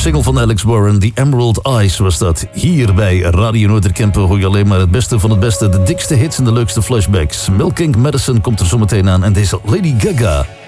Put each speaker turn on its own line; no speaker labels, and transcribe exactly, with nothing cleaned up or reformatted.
single van Alex Warren, The Emerald Eyes was dat. Hier bij Radio Noorderkempen hoor je alleen maar het beste van het beste. De dikste hits en de leukste flashbacks. Milking Madison komt er zometeen aan en deze Lady Gaga.